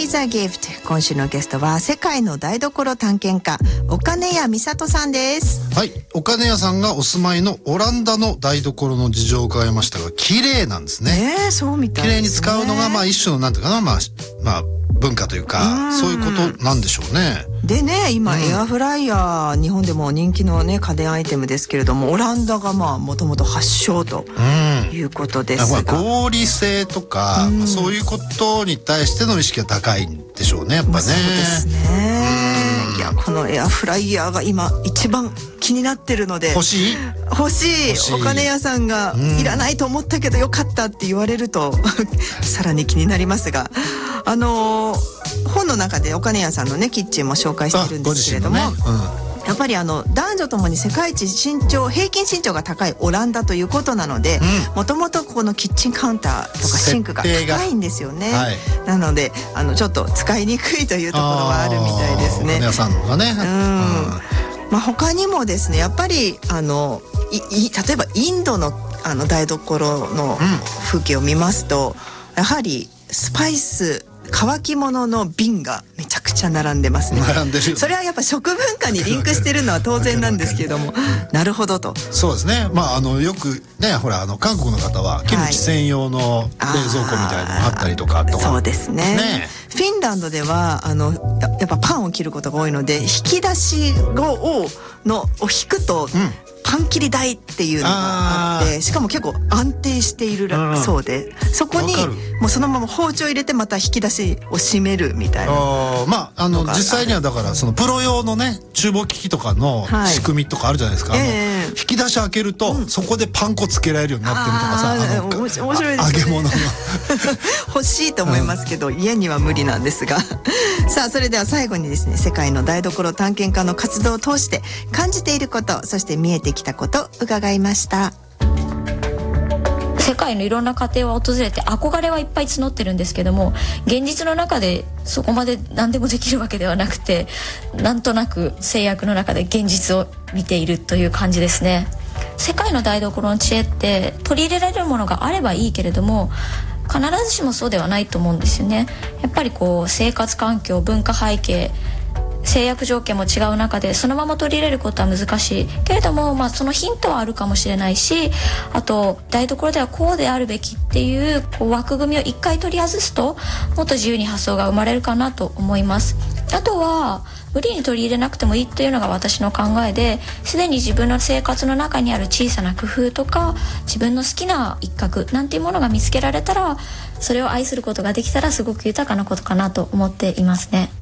is a gift。 今週のゲストは世界の台所探検家岡根谷美里さんです。 はい、岡根谷さんがお住まいのオランダの台所の事情を伺いましたが、綺麗なんですね。 そうみたいですね。 綺麗に使うのが一種のなんていうかな、まあ文化というか、そういうことなんでしょうね。 でね、今、エアフライヤー日本でも人気のね家電アイテムですけれども、オランダがもともと発祥ということですが、 合理性とか、そういうことに対しての意識が高いんでしょうね、やっぱね。 そうですね。いや、このエアフライヤーが今一番気になってるので、 欲しい岡根屋さんがいらないと思ったけどよかったって言われるとさらに気になりますが、本の中で岡根屋さんのねキッチンも紹介してるんですけれども、やっぱり男女ともに世界一平均身長が高いオランダということなので、もともとこのキッチンカウンターとかシンクが高いんですよね。なのでちょっと使いにくいというところはあるみたいですね。 岡根屋さんのがね。 他にもですね、やっぱり例えばインドの台所の風景を見ますと、やはりスパイス乾き物の瓶がめちゃくちゃ並んでますね。 並んでる。 それはやっぱ食文化にリンクしてるのは当然なんですけれどもなるほどと。 そうですね。よくね、ほら韓国の方はキムチ専用の冷蔵庫みたいなのがあったりとかそうですね。フィンランドではやっぱパンを切ることが多いので、引き出しを引くと、パン切り台っていうのがあって、しかも結構安定しているそうで、そこにもうそのまま包丁入れてまた引き出しを閉めるみたいな。 実際にはだからそのプロ用のね厨房機器とかの仕組みとかあるじゃないですか。引き出し開けると、そこでパン粉つけられるようになってるとかさ、 面白いですね。 揚げ物の欲しいと思いますけど、家には無理なんですがさあ、それでは最後にですね、世界の台所探検家の活動を通して感じていること、そして見えてきたこと伺いました。 世界のいろんな家庭を訪れて憧れはいっぱい募ってるんですけども、現実の中でそこまで何でもできるわけではなくて、なんとなく制約の中で現実を見ているという感じですね。世界の台所の知恵って取り入れられるものがあればいいけれども、必ずしもそうではないと思うんですよね。やっぱり生活環境、文化背景、制約条件も違う中でそのまま取り入れることは難しいけれども、そのヒントはあるかもしれないし、あと台所ではこうであるべきっていう枠組みを一回取り外すと、もっと自由に発想が生まれるかなと思います。あとは無理に取り入れなくてもいいっていうのが私の考えで、すでに自分の生活の中にある小さな工夫とか、自分の好きな一角なんていうものが見つけられたら、それを愛することができたらすごく豊かなことかなと思っていますね。